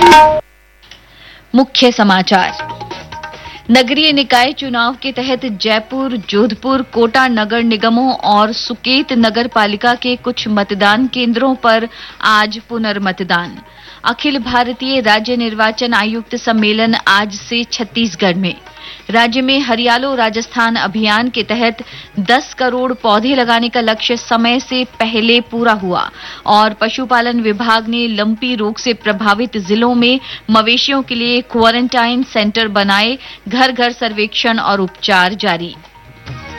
मुख्य समाचार। नगरीय निकाय चुनाव के तहत जयपुर, जोधपुर, कोटा नगर निगमों और सुकेत नगर पालिका के कुछ मतदान केंद्रों पर आज पुनर्मतदान। अखिल भारतीय राज्य निर्वाचन आयुक्त सम्मेलन आज से छत्तीसगढ़ में। राज्य में हरियालो राजस्थान अभियान के तहत 10 करोड़ पौधे लगाने का लक्ष्य समय से पहले पूरा हुआ और पशुपालन विभाग ने लंपी रोग से प्रभावित जिलों में मवेशियों के लिए क्वारंटाइन सेंटर बनाए, घर घर सर्वेक्षण और उपचार जारी।